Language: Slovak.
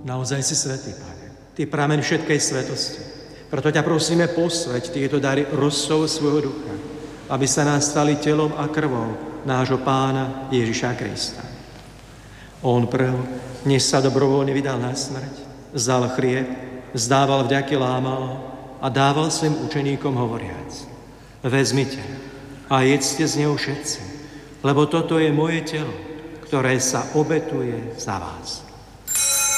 Naozaj si svätý, Pane. Ty prameň všetkej svetosti. Preto ťa prosíme, posväť tieto dary rosou svojho ducha, aby sa nás stali telom a krvou nášho Pána Ježiša Krista. On prv, než sa dobrovoľne vydal na smrť, vzal chlieb, vzdával vďaky, lámal a dával svojim učeníkom hovoriac: Vezmite a jedzte z neho všetci, lebo toto je moje telo, ktoré sa obetuje za vás.